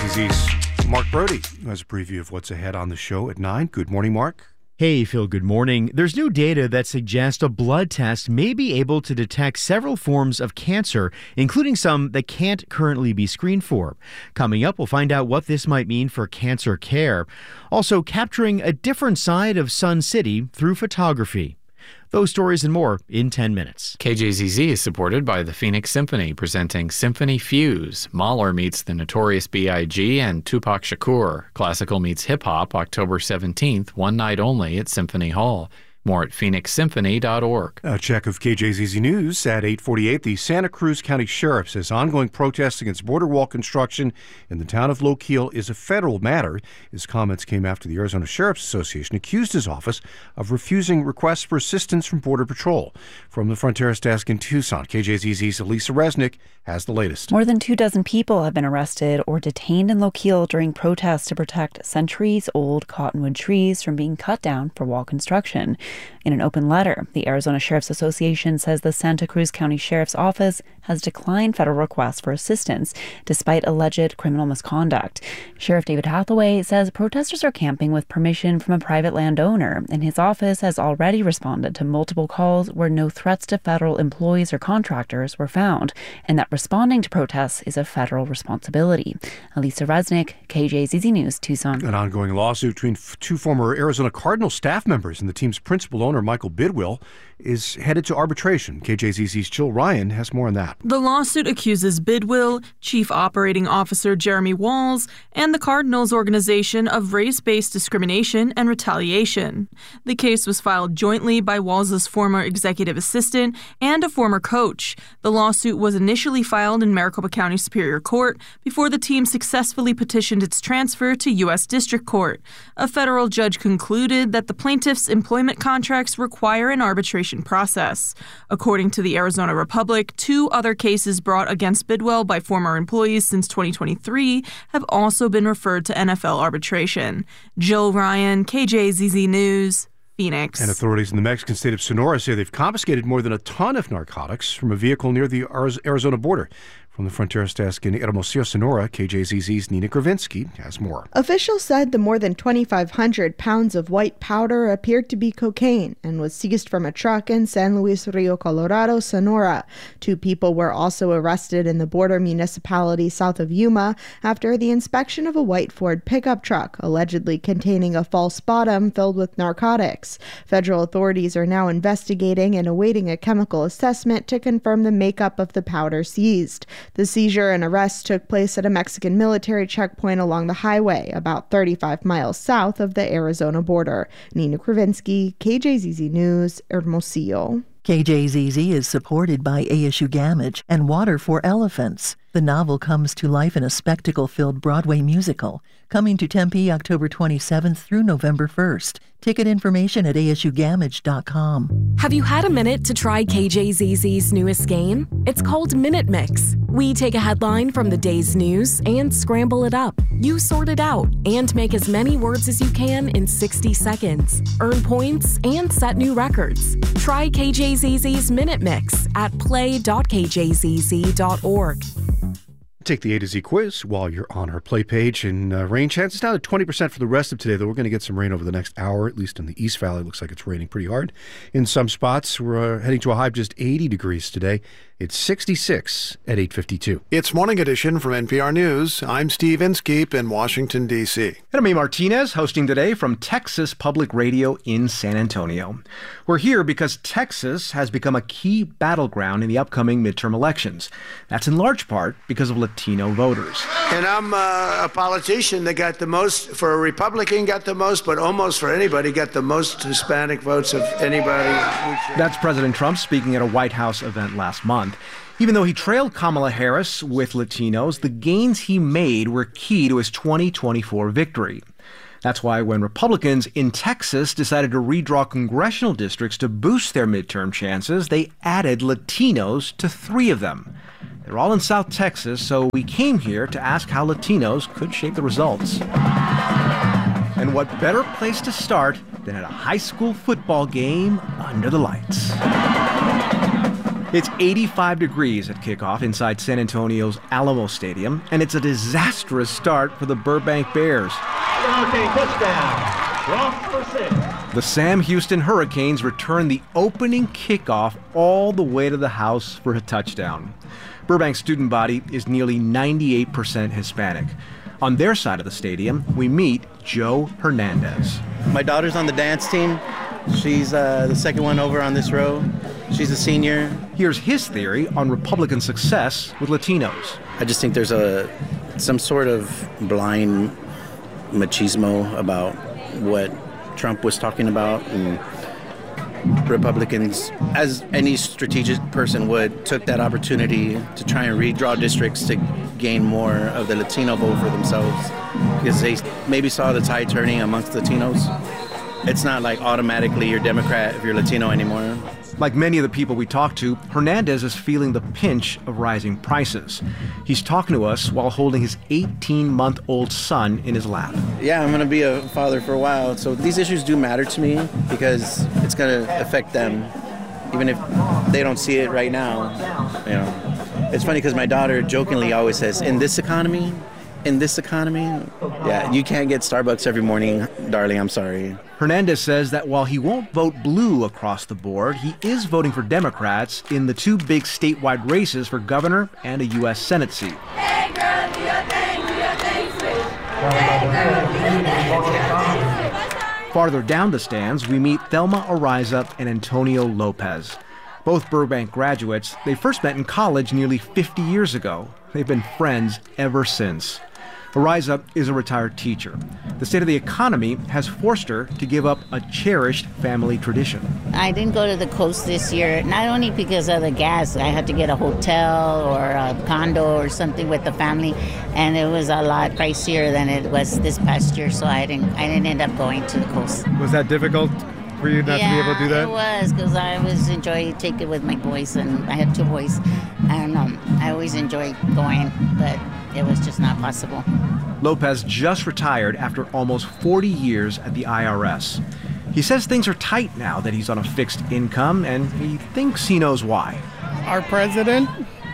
Speaker 5: KJZZ's Mark Brody, who has a preview of what's ahead on the show at 9. Good morning, Mark.
Speaker 20: Hey, Phil, good morning. There's new data that suggests a blood test may be able to detect several forms of cancer, including some that can't currently be screened for. Coming up, we'll find out what this might mean for cancer care. Also, capturing a different side of Sun City through photography. Those stories and more in 10 minutes.
Speaker 15: KJZZ is supported by the Phoenix Symphony, presenting Symphony Fuse. Mahler meets the Notorious B.I.G. and Tupac Shakur. Classical meets hip-hop, October 17th, one night only at Symphony Hall. More at phoenixsymphony.org.
Speaker 5: A check of KJZZ News at 8:48. The Santa Cruz County Sheriff says ongoing protests against border wall construction in the town of Lochiel is a federal matter. His comments came after the Arizona Sheriff's Association accused his office of refusing requests for assistance from Border Patrol. From the Fronteras Desk in Tucson, KJZZ's Elisa Resnick has the latest.
Speaker 17: More than 24 people have been arrested or detained in Lochiel during protests to protect centuries-old cottonwood trees from being cut down for wall construction. In an open letter, the Arizona Sheriff's Association says the Santa Cruz County Sheriff's Office has declined federal requests for assistance despite alleged criminal misconduct. Sheriff David Hathaway says protesters are camping with permission from a private landowner, and his office has already responded to multiple calls where no threats to federal employees or contractors were found, and that responding to protests is a federal responsibility. Elisa Resnick, KJZZ News, Tucson.
Speaker 5: An ongoing lawsuit between two former Arizona Cardinals staff members and the team's principal owner, Michael Bidwill, is headed to arbitration. KJZZ's Jill Ryan has more on that.
Speaker 18: The lawsuit accuses Bidwill, Chief Operating Officer Jeremy Walls, and the Cardinals organization of race-based discrimination and retaliation. The case was filed jointly by Walls' former executive assistant and a former coach. The lawsuit was initially filed in Maricopa County Superior Court before the team successfully petitioned its transfer to U.S. District Court. A federal judge concluded that the plaintiff's employment contracts require an arbitration process. According to the Arizona Republic, 2 other cases brought against Bidwill by former employees since 2023 have also been referred to NFL arbitration. Jill Ryan, KJZZ News, Phoenix.
Speaker 5: And authorities in the Mexican state of Sonora say they've confiscated more than a ton of narcotics from a vehicle near the Arizona border. From the Fronteras Desk in Hermosillo, Sonora, KJZZ's Nina Kravinsky has more.
Speaker 19: Officials said the more than 2,500 pounds of white powder appeared to be cocaine and was seized from a truck in San Luis Rio Colorado, Sonora. 2 people were also arrested in the border municipality south of Yuma after the inspection of a white Ford pickup truck, allegedly containing a false bottom filled with narcotics. Federal authorities are now investigating and awaiting a chemical assessment to confirm the makeup of the powder seized. The seizure and arrest took place at a Mexican military checkpoint along the highway, about 35 miles south of the Arizona border. Nina Kravinsky, KJZZ News, Hermosillo.
Speaker 21: KJZZ is supported by ASU Gamage and Water for Elephants. The novel comes to life in a spectacle-filled Broadway musical, coming to Tempe October 27th through November 1st. Ticket information at asugamage.com.
Speaker 2: Have you had a minute to try KJZZ's newest game? It's called Minute Mix. We take a headline from the day's news and scramble it up. You sort it out and make as many words as you can in 60 seconds. Earn points and set new records. Try KJZZ's Minute Mix at play.kjzz.org.
Speaker 5: Take the A to Z quiz while you're on our play page. And rain chances down to 20% for the rest of today, though we're going to get some rain over the next hour, at least in the East Valley. Looks like it's raining pretty hard in some spots. We're heading to a high of just 80 degrees today. It's 66 at 8:52.
Speaker 12: It's Morning Edition from NPR News. I'm Steve Inskeep in Washington, D.C.
Speaker 11: And I'm Amy Martinez, hosting today from Texas Public Radio in San Antonio. We're here because Texas has become a key battleground in the upcoming midterm elections. That's in large part because of Latino voters.
Speaker 1: And I'm a politician that got the most, for a Republican got the most, but almost for anybody got the most Hispanic votes of anybody.
Speaker 11: That's President Trump speaking at a White House event last month. Even though he trailed Kamala Harris with Latinos, the gains he made were key to his 2024 victory. That's why when Republicans in Texas decided to redraw congressional districts to boost their midterm chances, they added Latinos to 3 of them. They're all in South Texas, so we came here to ask how Latinos could shape the results. And what better place to start than at a high school football game under the lights? It's 85 degrees at kickoff inside San Antonio's Alamo Stadium, and it's a disastrous start for the Burbank Bears. The Sam Houston Hurricanes return the opening kickoff all the way to the house for a touchdown. Burbank's student body is nearly 98% Hispanic. On their side of the stadium, we meet Joe Hernandez.
Speaker 16: My daughter's on the dance team. She's the second one over on this row. She's a senior.
Speaker 11: Here's his theory on Republican success with Latinos.
Speaker 16: I just think there's some sort of blind machismo about what Trump was talking about, and Republicans, as any strategic person would, took that opportunity to try and redraw districts to gain more of the Latino vote for themselves, because they maybe saw the tide turning amongst Latinos. It's not like automatically you're Democrat if you're Latino anymore.
Speaker 11: Like many of the people we talked to, Hernandez is feeling the pinch of rising prices. He's talking to us while holding his 18-month-old son in his lap.
Speaker 16: Yeah, I'm going to be a father for a while, so these issues do matter to me because it's going to affect them, even if they don't see it right now. You know, it's funny because my daughter jokingly always says, in this economy, yeah, you can't get Starbucks every morning, darling, I'm sorry.
Speaker 11: Hernandez says that while he won't vote blue across the board, he is voting for Democrats in the 2 big statewide races for governor and a U.S. Senate seat.
Speaker 22: Hey girl, do your thing, switch. Hey girl, do your thing.
Speaker 11: Farther down the stands, we meet Thelma Ariza and Antonio Lopez. Both Burbank graduates, they first met in college nearly 50 years ago. They've been friends ever since. Ariza is a retired teacher. The state of the economy has forced her to give up a cherished family tradition.
Speaker 23: I didn't go to the coast this year, not only because of the gas. I had to get a hotel or a condo or something with the family, and it was a lot pricier than it was this past year, so I didn't end up going to the coast.
Speaker 24: Was that difficult for you not to be able to do that?
Speaker 23: It was, because I always enjoy taking it with my boys, and I had 2 boys, and I always enjoyed going, but it was just not possible.
Speaker 11: Lopez just retired after almost 40 years at the IRS. He says things are tight now that he's on a fixed income, and he thinks he knows why.
Speaker 26: Our president,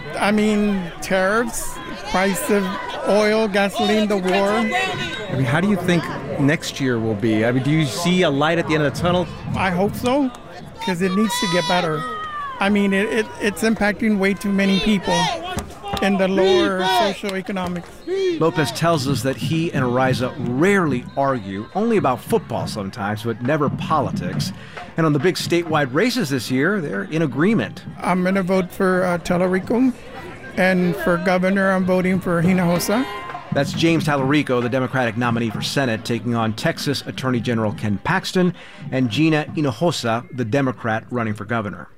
Speaker 26: tariffs, price of oil, gasoline, the war.
Speaker 11: How do you think next year will be? Do you see a light at the end of the tunnel?
Speaker 26: I hope so, because it needs to get better. It's impacting way too many people in the lower socioeconomics.
Speaker 11: Lopez tells us that he and Ariza rarely argue, only about football sometimes, but never politics. And on the big statewide races this year, they're in agreement.
Speaker 26: I'm going to vote for Tallarico, and for governor, I'm voting for Hinojosa.
Speaker 11: That's James Tallarico, the Democratic nominee for Senate, taking on Texas Attorney General Ken Paxton, and Gina Hinojosa, the Democrat running for governor.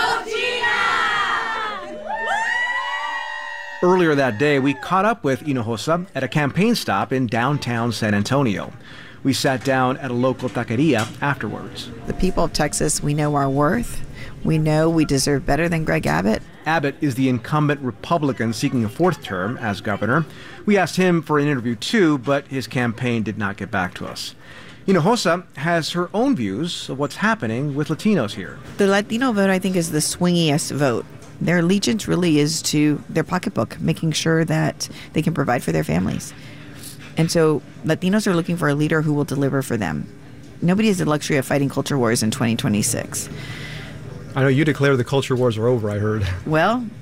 Speaker 11: Earlier that day, we caught up with Hinojosa at a campaign stop in downtown San Antonio. We sat down at a local taqueria afterwards.
Speaker 27: The people of Texas, we know our worth. We know we deserve better than Greg Abbott.
Speaker 11: Abbott is the incumbent Republican seeking a 4th term as governor. We asked him for an interview too, but his campaign did not get back to us. Hinojosa has her own views of what's happening with Latinos here.
Speaker 27: The Latino vote, I think, is the swingiest vote. Their allegiance really is to their pocketbook, making sure that they can provide for their families. And so Latinos are looking for a leader who will deliver for them. Nobody has the luxury of fighting culture wars in 2026.
Speaker 24: I know you declare the culture wars are over, I heard.
Speaker 27: Well,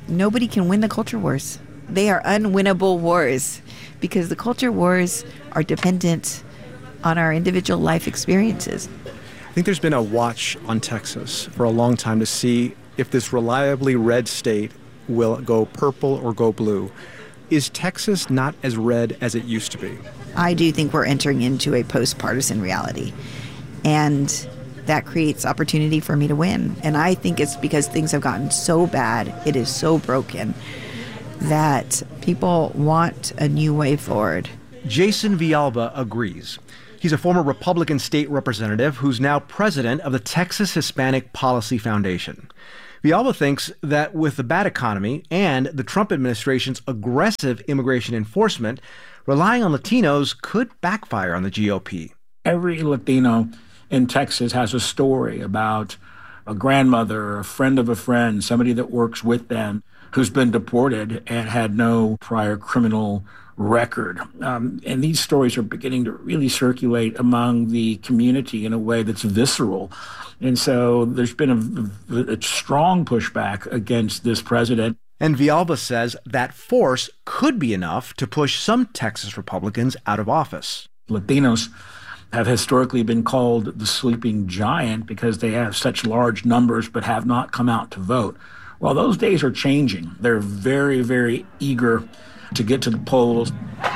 Speaker 27: nobody can win the culture wars. They are unwinnable wars because the culture wars are dependent on our individual life experiences.
Speaker 11: I think there's been a watch on Texas for a long time to see if this reliably red state will go purple or go blue. Is Texas not as red as it used to be?
Speaker 27: I do think we're entering into a post-partisan reality, and that creates opportunity for me to win. And I think it's because things have gotten so bad, it is so broken, that people want a new way forward.
Speaker 11: Jason Villalba agrees. He's a former Republican state representative who's now president of the Texas Hispanic Policy Foundation. Villalba thinks that with the bad economy and the Trump administration's aggressive immigration enforcement, relying on Latinos could backfire on the GOP.
Speaker 3: Every Latino in Texas has a story about a grandmother, a friend of a friend, somebody that works with them who's been deported and had no prior criminal record. And these stories are beginning to really circulate among the community in a way that's visceral. And so there's been a strong pushback against this president.
Speaker 11: And Villalba says that force could be enough to push some Texas Republicans out of office.
Speaker 3: Latinos have historically been called the sleeping giant because they have such large numbers but have not come out to vote. Well, those days are changing. They're very, very eager to get to the polls.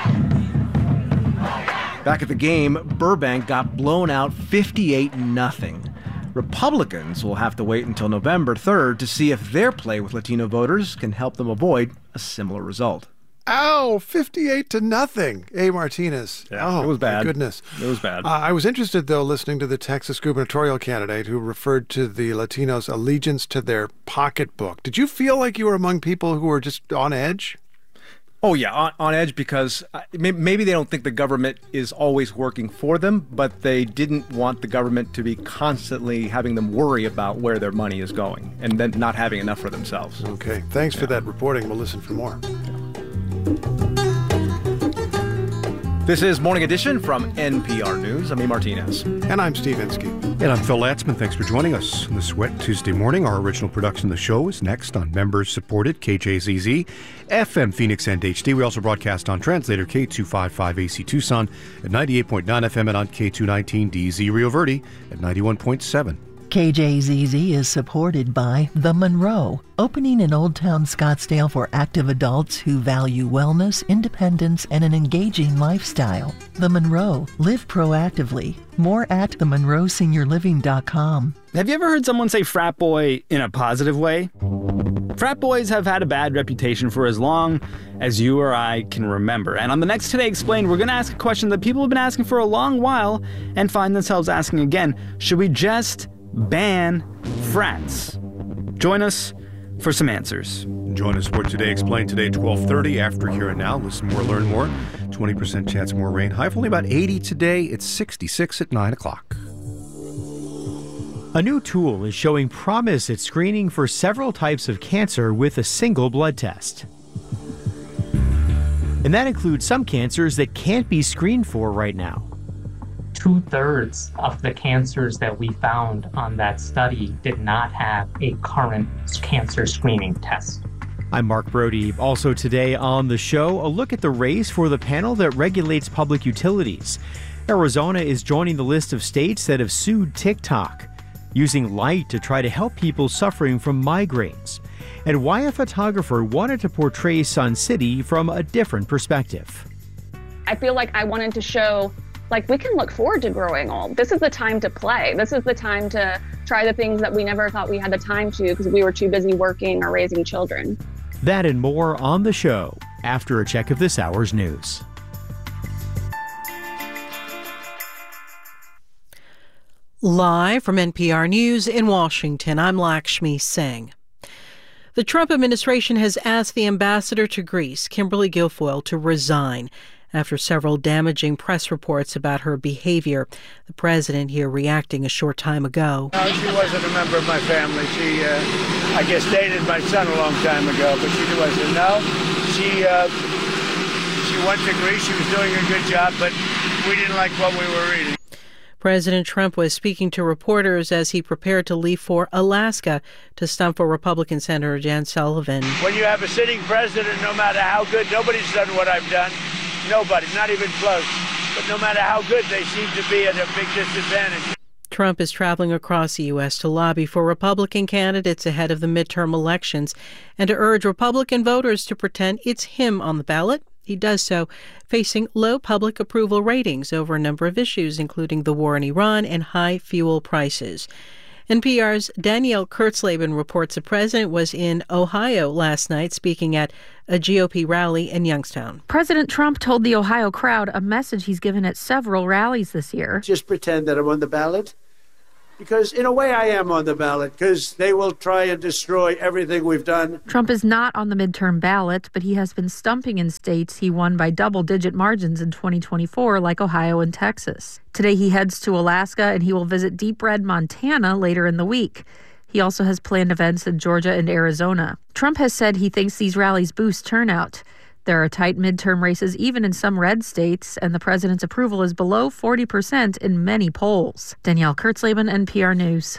Speaker 11: Back at the game, Burbank got blown out 58-0. Republicans will have to wait until November 3rd to see if their play with Latino voters can help them avoid a similar result.
Speaker 12: Ow, 58-0. A. Martinez.
Speaker 11: Yeah, it was bad.
Speaker 12: My goodness.
Speaker 11: It was bad.
Speaker 12: I was interested, though, listening to the Texas gubernatorial candidate who referred to the Latinos' allegiance to their pocketbook. Did you feel like you were among people who were just on edge?
Speaker 11: Oh, yeah, on edge because maybe they don't think the government is always working for them, but they didn't want the government to be constantly having them worry about where their money is going and then not having enough for themselves.
Speaker 12: Okay, thanks for that reporting. We'll listen for more.
Speaker 11: This is Morning Edition from NPR News. I'm A. Martinez.
Speaker 12: And I'm Steve Inskeep.
Speaker 5: And I'm Phil Latzman. Thanks for joining us on this wet Tuesday morning. Our original production of the show is next on members-supported KJZZ, FM Phoenix and HD. We also broadcast on translator K255AC Tucson at 98.9 FM and on K219 DZ Rio Verde at 91.7.
Speaker 21: KJZZ is supported by The Monroe, opening in Old Town Scottsdale for active adults who value wellness, independence, and an engaging lifestyle. The Monroe. Live proactively. More at themonroeseniorliving.com.
Speaker 4: Have you ever heard someone say frat boy in a positive way? Frat boys have had a bad reputation for as long as you or I can remember. And on the next Today Explained, we're going to ask a question that people have been asking for a long while and find themselves asking again. Should we just ban frats? Join us for some answers.
Speaker 5: Join us for Today Explained today at 12:30. After Here and Now, listen more, learn more. 20% chance of more rain. High of only about 80 today. It's 66 at 9 o'clock.
Speaker 20: A new tool is showing promise at screening for several types of cancer with a single blood test. And that includes some cancers that can't be screened for right now.
Speaker 6: 2/3 of the cancers that we found on that study did not have a current cancer screening test.
Speaker 20: I'm Mark Brody. Also today on the show, a look at the race for the panel that regulates public utilities. Arizona is joining the list of states that have sued TikTok, using light to try to help people suffering from migraines, and why a photographer wanted to portray Sun City from a different perspective.
Speaker 8: I feel like I wanted to show, like, we can look forward to growing old. This is the time to play. This is the time to try the things that we never thought we had the time to because we were too busy working or raising children.
Speaker 20: That and more on the show after a check of this hour's news.
Speaker 9: Live from NPR News in Washington, I'm Lakshmi Singh. The Trump administration has asked the ambassador to Greece, Kimberly Guilfoyle, to resign after several damaging press reports about her behavior. The president here reacting a short time ago.
Speaker 1: No, she wasn't a member of my family. She, I guess, dated my son a long time ago, but she wasn't. No, she went to Greece. She was doing a good job, but we didn't like what we were reading.
Speaker 9: President Trump was speaking to reporters as he prepared to leave for Alaska to stump for Republican Senator Jan Sullivan.
Speaker 1: When you have a sitting president, no matter how good, nobody's done what I've done. Nobody, not even close. But no matter how good, they seem to be at a big disadvantage.
Speaker 9: Trump is traveling across the U.S. to lobby for Republican candidates ahead of the midterm elections and to urge Republican voters to pretend it's him on the ballot. He does so facing low public approval ratings over a number of issues, including the war in Iran and high fuel prices. NPR's Danielle Kurtzleben reports the president was in Ohio last night speaking at a GOP rally in Youngstown.
Speaker 7: President Trump told the Ohio crowd a message he's given at several rallies this year.
Speaker 1: Just pretend that I'm on the ballot. Because in a way I am on the ballot, because they will try and destroy everything we've done.
Speaker 7: Trump is not on the midterm ballot, but he has been stumping in states he won by double-digit margins in 2024, like Ohio and Texas. Today he heads to Alaska, and he will visit Deep Red, Montana later in the week. He also has planned events in Georgia and Arizona. Trump has said he thinks these rallies boost turnout. There are tight midterm races even in some red states, and the president's approval is below 40% in many polls. Danielle Kurtzleben, NPR News.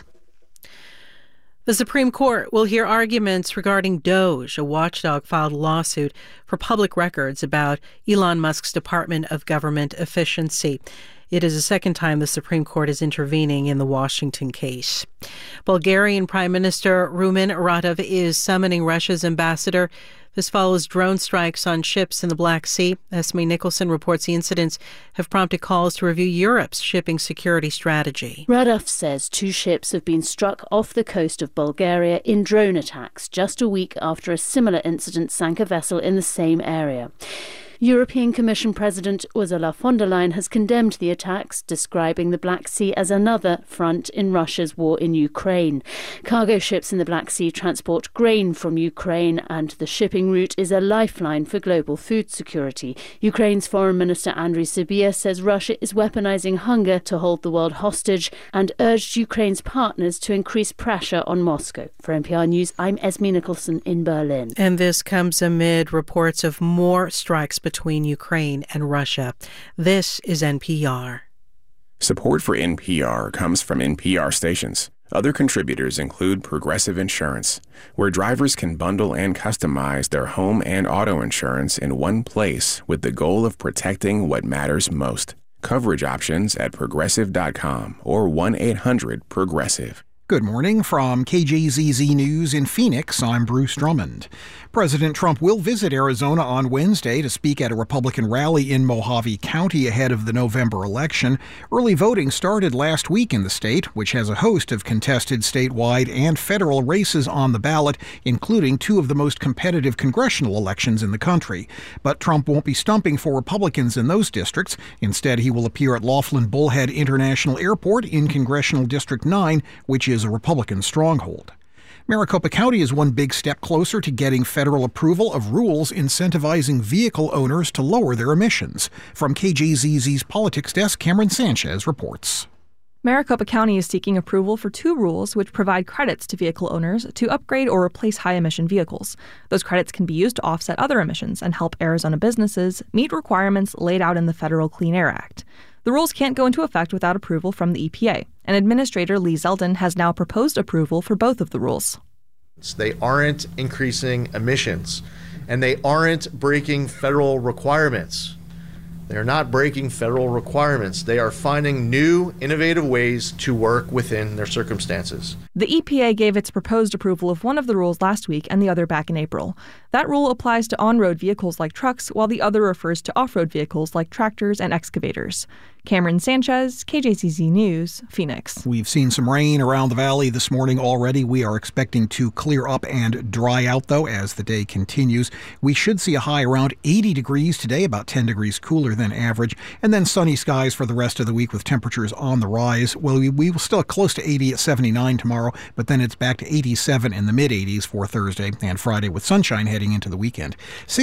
Speaker 9: The Supreme Court will hear arguments regarding DOGE. A watchdog filed a lawsuit for public records about Elon Musk's Department of Government Efficiency. It is the second time the Supreme Court is intervening in the Washington case. Bulgarian Prime Minister Rumen Radev is summoning Russia's ambassador. This follows drone strikes on ships in the Black Sea. Esme Nicholson reports the incidents have prompted calls to review Europe's shipping security strategy.
Speaker 10: Radev says 2 ships have been struck off the coast of Bulgaria in drone attacks just a week after a similar incident sank a vessel in the same area. European Commission President Ursula von der Leyen has condemned the attacks, describing the Black Sea as another front in Russia's war in Ukraine. Cargo ships in the Black Sea transport grain from Ukraine, and the shipping route is a lifeline for global food security. Ukraine's Foreign Minister Andriy Sybiha says Russia is weaponizing hunger to hold the world hostage and urged Ukraine's partners to increase pressure on Moscow. For NPR News, I'm Esme Nicholson in Berlin.
Speaker 9: And this comes amid reports of more strikes between Ukraine and Russia. This is NPR.
Speaker 13: Support for NPR comes from NPR stations. Other contributors include Progressive Insurance, where drivers can bundle and customize their home and auto insurance in one place with the goal of protecting what matters most. Coverage options at progressive.com or 1-800-PROGRESSIVE.
Speaker 14: Good morning from KJZZ News in Phoenix. I'm Bruce Drummond. President Trump will visit Arizona on Wednesday to speak at a Republican rally in Mojave County ahead of the November election. Early voting started last week in the state, which has a host of contested statewide and federal races on the ballot, including 2 of the most competitive congressional elections in the country. But Trump won't be stumping for Republicans in those districts. Instead, he will appear at Laughlin Bullhead International Airport in Congressional District 9, which is a Republican stronghold. Maricopa County is one big step closer to getting federal approval of rules incentivizing vehicle owners to lower their emissions. From KJZZ's Politics Desk, Cameron Sanchez reports.
Speaker 15: Maricopa County is seeking approval for 2 rules which provide credits to vehicle owners to upgrade or replace high-emission vehicles. Those credits can be used to offset other emissions and help Arizona businesses meet requirements laid out in the Federal Clean Air Act. The rules can't go into effect without approval from the EPA, and Administrator Lee Zeldin has now proposed approval for both of the rules.
Speaker 17: They aren't increasing emissions, and they aren't breaking federal requirements. They're not breaking federal requirements. They are finding new, innovative ways to work within their circumstances.
Speaker 15: The EPA gave its proposed approval of one of the rules last week and the other back in April. That rule applies to on-road vehicles like trucks, while the other refers to off-road vehicles like tractors and excavators. Cameron Sanchez, KJZZ News, Phoenix.
Speaker 14: We've seen some rain around the valley this morning already. We are expecting to clear up and dry out, though, as the day continues. We should see a high around 80 degrees today, about 10 degrees cooler than average, and then sunny skies for the rest of the week with temperatures on the rise. Well, we will still close to 80 at 79 tomorrow, but then it's back to 87 in the mid-80s for Thursday and Friday with sunshine heading into the weekend.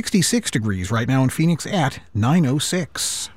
Speaker 14: 66 degrees right now in Phoenix at 9:06.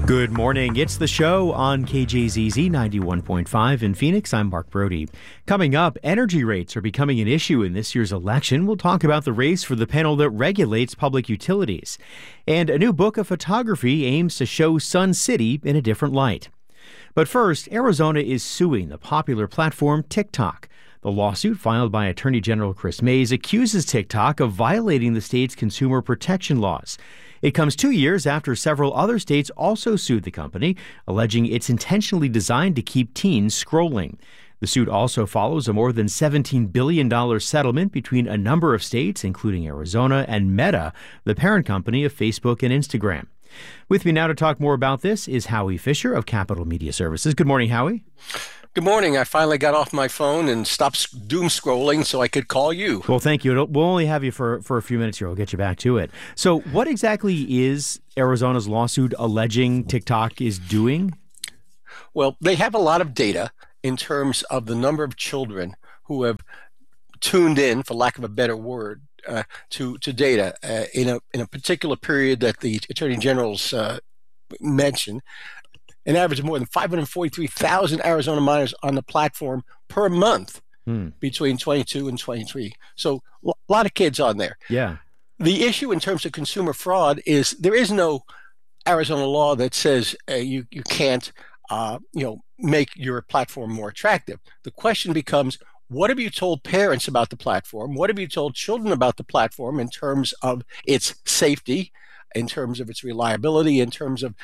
Speaker 20: Good morning. It's the show on KJZZ 91.5 in Phoenix. I'm Mark Brody. Coming up, energy rates are becoming an issue in this year's election. We'll talk about the race for the panel that regulates public utilities. And a new book of photography aims to show Sun City in a different light. But first, Arizona is suing the popular platform TikTok. The lawsuit filed by Attorney General Chris Mays accuses TikTok of violating the state's consumer protection laws. It comes 2 years after several other states also sued the company, alleging it's intentionally designed to keep teens scrolling. The suit also follows a more than $17 billion settlement between a number of states, including Arizona and Meta, the parent company of Facebook and Instagram. With me now to talk more about this is Howie Fisher of Capital Media Services. Good morning, Howie.
Speaker 2: Good morning. I finally got off my phone and stopped doom scrolling so I could call you.
Speaker 20: Well, thank you. We'll only have you for a few minutes here. We'll get you back to it. So what exactly is Arizona's lawsuit alleging TikTok is doing?
Speaker 2: Well, they have a lot of data in terms of the number of children who have tuned in, for lack of a better word, to data in a particular period that the Attorney General's mentioned. An average of more than 543,000 Arizona minors on the platform per month between 22 and 23. So a lot of kids on there.
Speaker 20: Yeah.
Speaker 2: The issue in terms of consumer fraud is there is no Arizona law that says you can't make your platform more attractive. The question becomes, what have you told parents about the platform? What have you told children about the platform in terms of its safety, in terms of its reliability, in terms of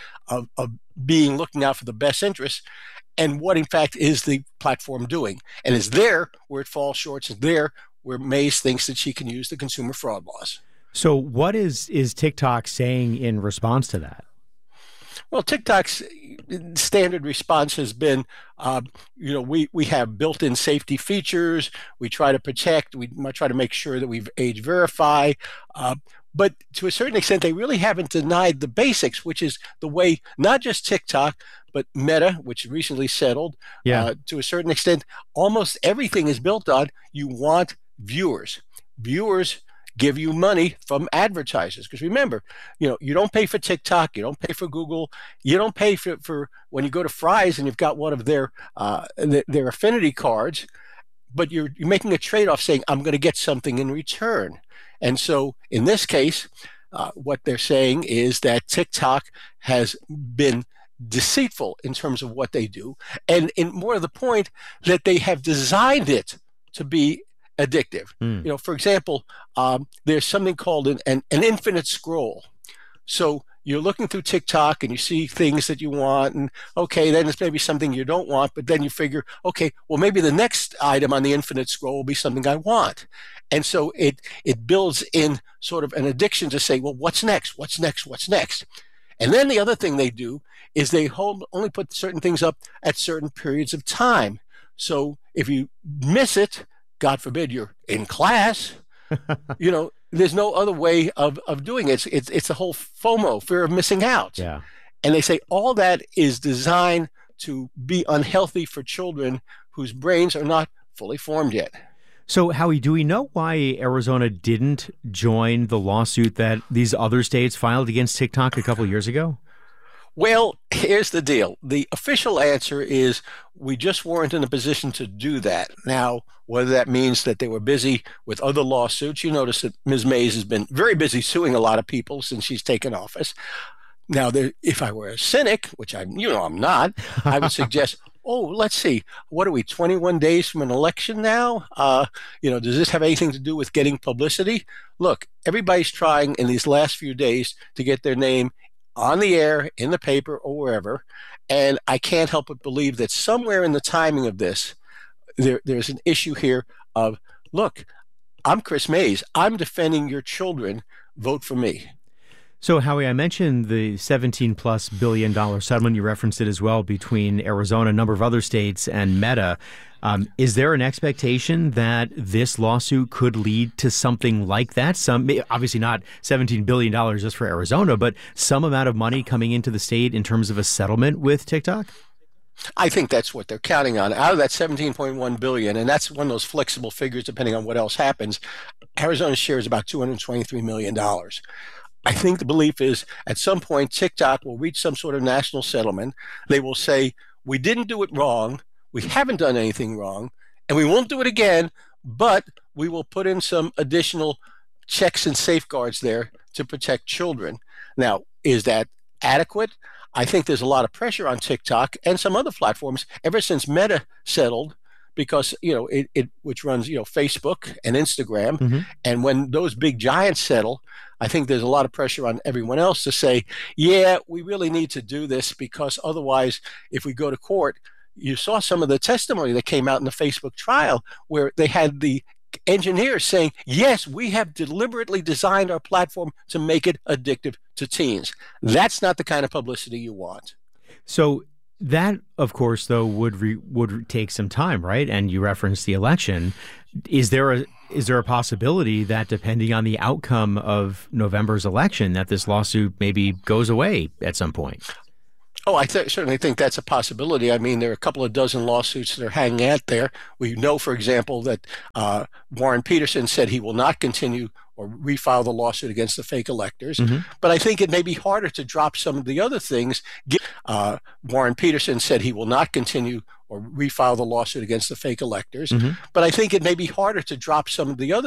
Speaker 2: looking out for the best interests, and what in fact is the platform doing? And it's there where it falls short. It's there where Mays thinks that she can use the consumer fraud laws.
Speaker 20: So what is TikTok saying in response to that?
Speaker 2: Well, TikTok's standard response has been, we have built-in safety features. We try to protect. We try to make sure that we age verify. But to a certain extent, they really haven't denied the basics, which is the way not just TikTok, but Meta, which recently settled. To a certain extent, almost everything is built on you want viewers. Viewers give you money from advertisers. Because remember, you don't pay for TikTok, you don't pay for Google, you don't pay for when you go to Fry's and you've got one of their affinity cards, but you're making a trade-off saying, I'm going to get something in return. And so in this case, what they're saying is that TikTok has been deceitful in terms of what they do, and in more of the point that they have designed it to be addictive. For example, there's something called an infinite scroll. So you're looking through TikTok and you see things that you want, and okay, then it's maybe something you don't want, but then you figure, okay, well, maybe the next item on the infinite scroll will be something I want. And so it builds in sort of an addiction to say, well, what's next? What's next? What's next? And then the other thing they do is they only put certain things up at certain periods of time. So if you miss it, God forbid you're in class, there's no other way of doing it. It's the whole FOMO, fear of missing out.
Speaker 20: Yeah.
Speaker 2: And they say all that is designed to be unhealthy for children whose brains are not fully formed yet.
Speaker 20: So, Howie, do we know why Arizona didn't join the lawsuit that these other states filed against TikTok a couple of years ago?
Speaker 2: Well, here's the deal. The official answer is we just weren't in a position to do that. Now, whether that means that they were busy with other lawsuits, you notice that Ms. Mays has been very busy suing a lot of people since she's taken office. Now, if I were a cynic, which I'm not, I would suggest, let's see, what are we, 21 days from an election now? Does this have anything to do with getting publicity? Look, everybody's trying in these last few days to get their name on the air, in the paper, or wherever. And I can't help but believe that somewhere in the timing of this, there's an issue here of, look, I'm Chris Mays. I'm defending your children. Vote for me.
Speaker 20: So, Howie, I mentioned the $17+ billion settlement. You referenced it as well between Arizona, a number of other states, and Meta. Is there an expectation that this lawsuit could lead to something like that? Obviously not $17 billion just for Arizona, but some amount of money coming into the state in terms of a settlement with TikTok?
Speaker 2: I think that's what they're counting on. Out of that $17.1 billion, and that's one of those flexible figures depending on what else happens, Arizona's share is about $223 million. I think the belief is at some point TikTok will reach some sort of national settlement. They will say, we didn't do it wrong, we haven't done anything wrong, and we won't do it again, but we will put in some additional checks and safeguards there to protect children. Now, is that adequate? I think there's a lot of pressure on TikTok and some other platforms ever since Meta settled, because it which runs Facebook and Instagram,
Speaker 20: Mm-hmm.
Speaker 2: and when those big giants settle, I think there's a lot of pressure on everyone else to say, yeah, we really need to do this, because otherwise, if we go to court, you saw some of the testimony that came out in the Facebook trial where they had the engineers saying, yes, we have deliberately designed our platform to make it addictive to teens. That's not the kind of publicity you want.
Speaker 20: So that, of course, though, would take some time, right? And you referenced the election. Is there a possibility that, depending on the outcome of November's election, that this lawsuit maybe goes away at some point?
Speaker 2: Oh, I certainly think that's a possibility. I mean, there are a couple of dozen lawsuits that are hanging out there. We know, for example, that Warren Peterson said he will not continue or refile the lawsuit against the fake electors.
Speaker 20: Mm-hmm.
Speaker 2: But I think it may be harder to drop some of the other things. Warren Peterson said he will not continue or refile the lawsuit against the fake electors.
Speaker 20: Mm-hmm.
Speaker 2: But I think it may be harder to drop some of the other